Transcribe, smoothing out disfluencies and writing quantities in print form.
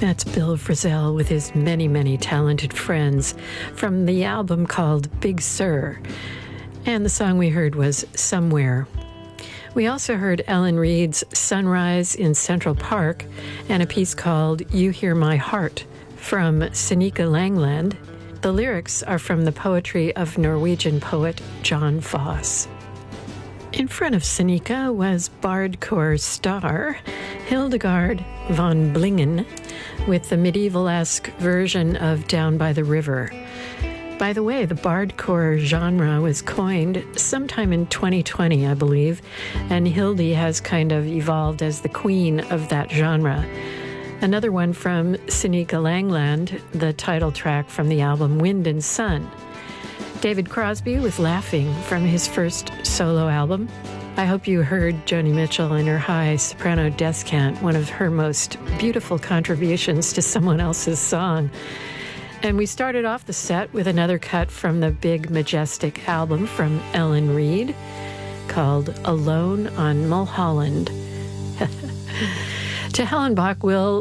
That's Bill Frisell with his many, many talented friends from the album called Big Sur. And the song we heard was Somewhere. We also heard Ellen Reid's Sunrise in Central Park and a piece called You Hear My Heart from Sinikka Langland. The lyrics are from the poetry of Norwegian poet John Foss. In front of Sinikka was Bardcore star Hildegard von Blingen with the medieval-esque version of Down by the River. By the way, the Bardcore genre was coined sometime in 2020, I believe, and Hildy has kind of evolved as the queen of that genre. Another one from Sinikka Langland, the title track from the album Wind and Sun. David Crosby with Laughing from his first solo album. I hope you heard Joni Mitchell in her high soprano descant, one of her most beautiful contributions to someone else's song. And we started off the set with another cut from the big, majestic album from Ellen Reid called Alone on Mulholland. To Hellenbach, we'll